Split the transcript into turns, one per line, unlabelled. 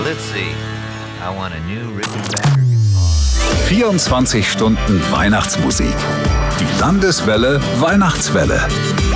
let's see. I want a new Rickenbacker guitar.
24 Stunden Weihnachtsmusik. Die Landeswelle Weihnachtswelle.